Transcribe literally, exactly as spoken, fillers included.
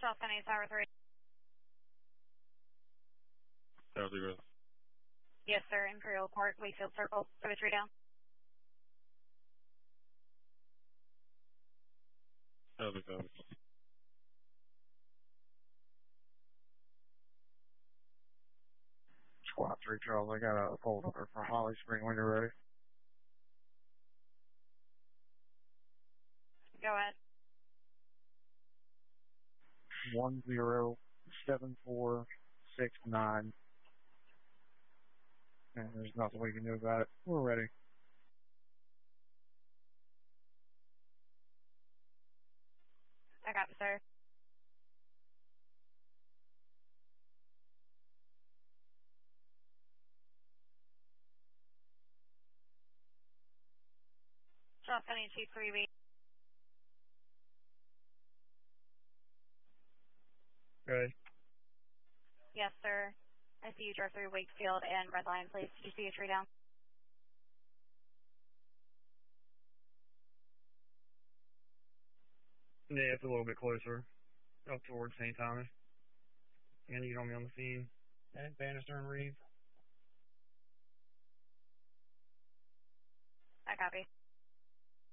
South County Tower three. Tower three. Yes, sir. Imperial Park, Wakefield Circle. Service three down. Tower three, Tower. Squad three, Charles. I got a hold over for Holly Spring when you're ready. Go ahead. One zero seven four six nine. And there's nothing we can do about it. We're ready. I got it, sir. South County Chief three B. Ready. Yes, sir. I see you drove through Wakefield and Red Lion Place. Did you see a tree down? Yeah, it's a little bit closer. Up towards Saint Thomas. And you don't be on the scene. And Bannister and Reeve. I copy.